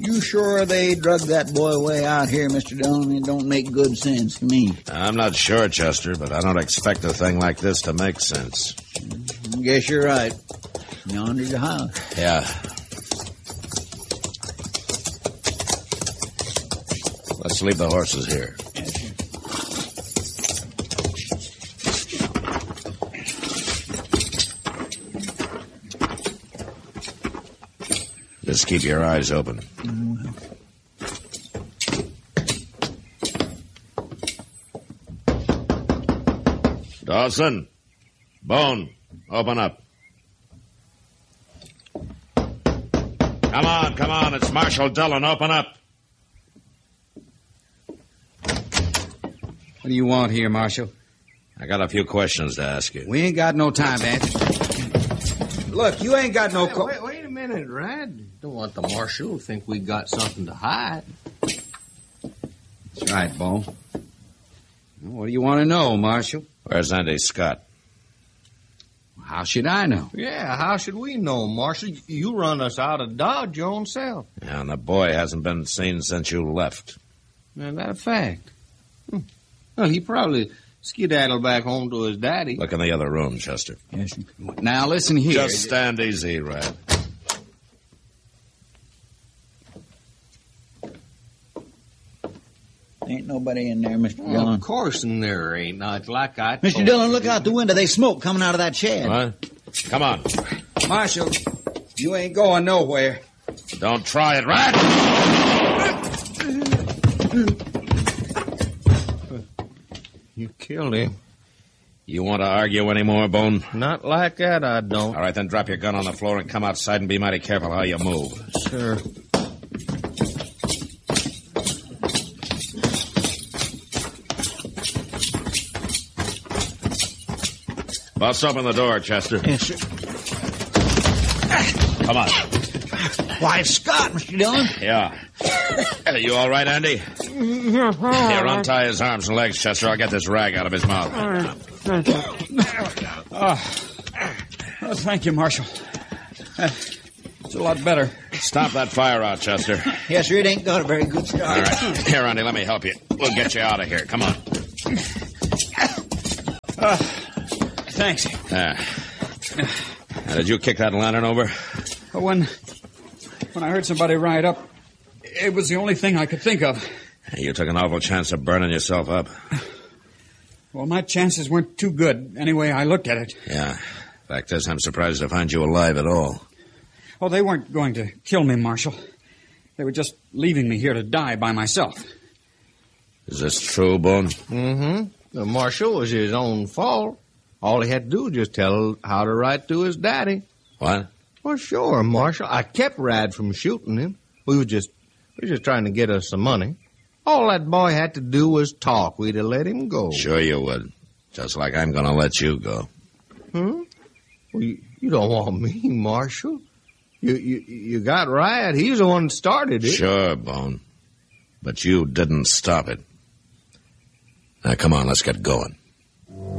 You sure they drug that boy way out here, Mr. Dillon? It don't make good sense to me. I'm not sure, Chester, but I don't expect a thing like this to make sense. I guess you're right. Yonder's the house. Yeah. Let's leave the horses here. Just keep your eyes open. Dawson, Bone, open up. Come on, it's Marshal Dillon, open up. What do you want here, Marshal? I got a few questions to ask you. We ain't got no time to answer. Look, you ain't got no... Wait a minute, Rad. Don't want the marshal to think we got something to hide. That's right, Bo. What do you want to know, Marshal? Where's Andy Scott? How should I know? Yeah, how should we know, Marshal? You run us out of Dodge your own self. Yeah, and the boy hasn't been seen since you left. Is that a fact? Well, he probably skedaddled back home to his daddy. Look in the other room, Chester. Yes, sir. Now, listen here. Just stand easy, Rad. Ain't nobody in there, Mr. Dillon. Of course there ain't. Not like I told Mr. Dillon, look out the window. There's smoke coming out of that shed. What? Come on. Marshal, you ain't going nowhere. Don't try it, Rad! You killed him. You want to argue anymore, Bone? Not like that, I don't. All right, then drop your gun on the floor and come outside and be mighty careful how you move. Sure. Bust open the door, Chester. Yes, sir. Come on. Why, it's Scott, Mr. Dillon. Yeah. You all right, Andy? Here, untie his arms and legs, Chester. I'll get this rag out of his mouth. Oh, thank you, Marshal. It's a lot better. Stomp that fire out, Chester. Yes, sir, it ain't got a very good start. All right. Here, Andy, let me help you. We'll get you out of here. Come on. Thanks. Now, did you kick that lantern over? When I heard somebody ride up, it was the only thing I could think of. You took an awful chance of burning yourself up. Well, my chances weren't too good, anyway I looked at it. Yeah. Fact is, I'm surprised to find you alive at all. Oh, they weren't going to kill me, Marshal. They were just leaving me here to die by myself. Is this true, Bone? Mm-hmm. The marshal was his own fault. All he had to do was just tell how to write to his daddy. What? Well, sure, Marshal. I kept Rad from shooting him. We were just trying to get us some money. All that boy had to do was talk. We'd have let him go. Sure you would. Just like I'm going to let you go. Well, you don't want me, Marshal. You got Rad. He's the one that started it. Sure, Bone. But you didn't stop it. Now, come on, let's get going.